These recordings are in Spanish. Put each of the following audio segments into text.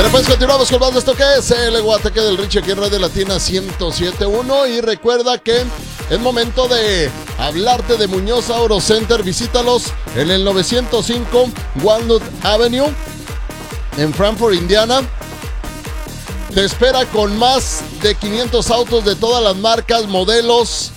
Pues continuamos con más de esto que es el Guateque del Richie aquí en Radio Latina 107.1 y recuerda que es momento de hablarte de Muñoz Auto Center. Visítalos en el 905 Walnut Avenue en Frankfort, Indiana. Te espera con más de 500 autos de todas las marcas, modelos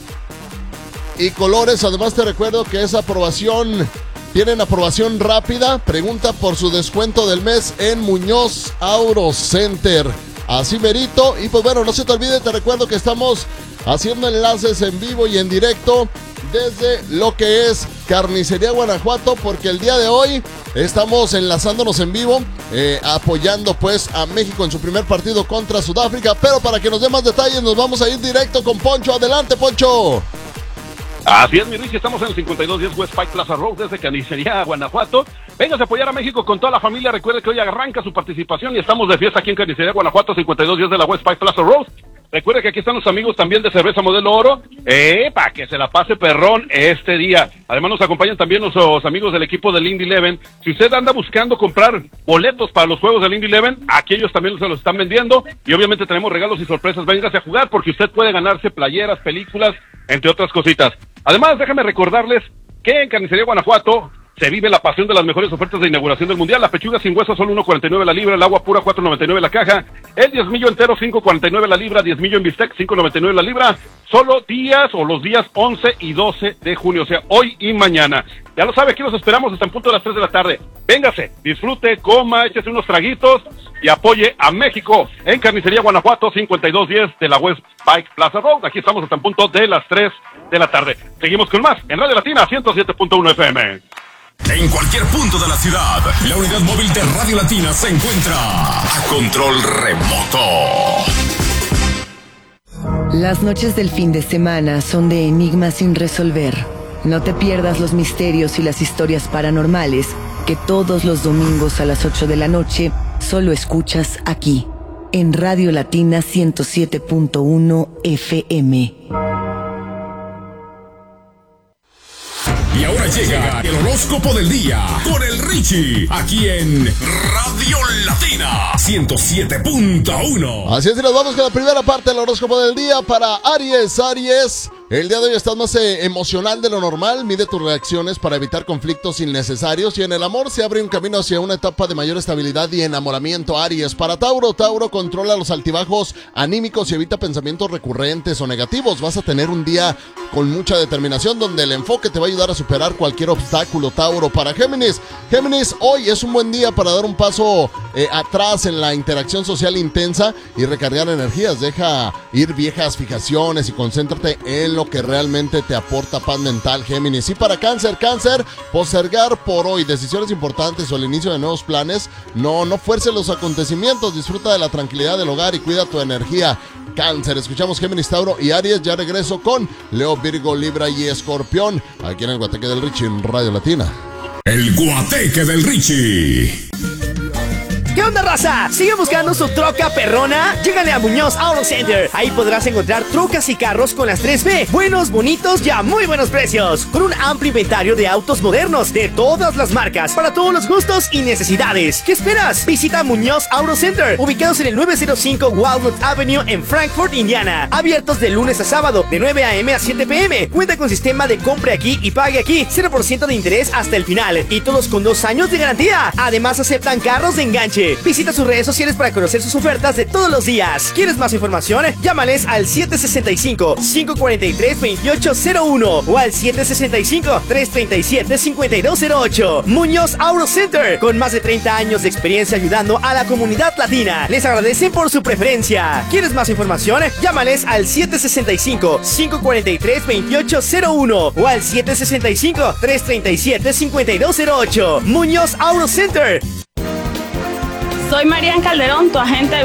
y colores. Además te recuerdo que tienen aprobación rápida. Pregunta por su descuento del mes en Muñoz Auto Center. Así merito. Y pues bueno, no se te olvide, te recuerdo que estamos haciendo enlaces en vivo y en directo desde lo que es Carnicería Guanajuato, porque el día de hoy estamos enlazándonos en vivo, apoyando pues a México en su primer partido contra Sudáfrica. Pero para que nos dé más detalles, nos vamos a ir directo con Poncho. Adelante, Poncho. Así es, mi Richie, estamos en el 5210 West Pike Plaza Road desde Carnicería, Guanajuato. Vengas a apoyar a México con toda la familia. Recuerde que hoy arranca su participación y estamos de fiesta aquí en Carnicería, Guanajuato, 5210 de la West Pike Plaza Road. Recuerde que aquí están los amigos también de Cerveza Modelo Oro, para que se la pase perrón este día. Además nos acompañan también nuestros amigos del equipo del Indy 11. Si usted anda buscando comprar boletos para los juegos del Indy 11, aquí ellos también se los están vendiendo. Y obviamente tenemos regalos y sorpresas. Véngase a jugar porque usted puede ganarse playeras, películas, entre otras cositas. Además, déjame recordarles que en Carnicería Guanajuato se vive la pasión de las mejores ofertas de inauguración del Mundial. La pechuga sin hueso solo 1.49 la libra, el agua pura 4.99 la caja, el diezmillo entero 5.49 la libra, diezmillo en bistec 5.99 la libra, solo los días 11 y 12 de junio, o sea, hoy y mañana. Ya lo sabe, aquí los esperamos hasta en punto de las 3 de la tarde. Véngase, disfrute, coma, échese unos traguitos y apoye a México en Carnicería Guanajuato, 5210 de la West Pike Plaza Road. Aquí estamos hasta en punto de las 3 de la tarde. Seguimos con más en Radio Latina 107.1 FM. En cualquier punto de la ciudad, la unidad móvil de Radio Latina se encuentra a control remoto. Las noches del fin de semana son de enigmas sin resolver. No te pierdas los misterios y las historias paranormales que todos los domingos a las 8 de la noche solo escuchas aquí, en Radio Latina 107.1 FM. Y ahora llega el horóscopo del día con el Richie, aquí en Radio Latina 107.1. Así es, y nos vamos con la primera parte del horóscopo del día para Aries. Aries, el día de hoy estás más emocional de lo normal. Mide tus reacciones para evitar conflictos innecesarios. Y en el amor se abre un camino hacia una etapa de mayor estabilidad y enamoramiento. Aries, para Tauro, controla los altibajos anímicos y evita pensamientos recurrentes o negativos. Vas a tener un día con mucha determinación donde el enfoque te va a ayudar a superar cualquier obstáculo. Tauro, para Géminis, hoy es un buen día para dar un paso atrás en la interacción social intensa y recargar energías. Deja ir viejas fijaciones y concéntrate en lo que realmente te aporta paz mental, Géminis. Y para Cáncer, postergar por hoy decisiones importantes o el inicio de nuevos planes. No fuerces los acontecimientos, disfruta de la tranquilidad del hogar y cuida tu energía, Cáncer. Escuchamos Géminis, Tauro y Aries. Ya regreso con Leo, Virgo, Libra y Escorpión, aquí en el Guateque del Richie en Radio Latina. El Guateque del Richie. ¿Qué onda, raza? ¿Sigue buscando su troca perrona? Llégale a Muñoz Auto Center. Ahí podrás encontrar trocas y carros con las 3B. Buenos, bonitos y a muy buenos precios. Con un amplio inventario de autos modernos de todas las marcas, para todos los gustos y necesidades. ¿Qué esperas? Visita Muñoz Auto Center, ubicados en el 905 Walnut Avenue en Frankfort, Indiana. Abiertos de lunes a sábado, de 9 a.m. a 7 p.m. Cuenta con sistema de compre aquí y pague aquí. 0% de interés hasta el final. Y todos con 2 años de garantía. Además aceptan carros de enganche. Visita sus redes sociales para conocer sus ofertas de todos los días. ¿Quieres más información? Llámales al 765-543-2801 o al 765-337-5208. Muñoz Auto Center, con más de 30 años de experiencia ayudando a la comunidad latina. Les agradecen por su preferencia. ¿Quieres más información? Llámales al 765-543-2801 o al 765-337-5208. Muñoz Auto Center. Soy Marian Calderón, tu agente de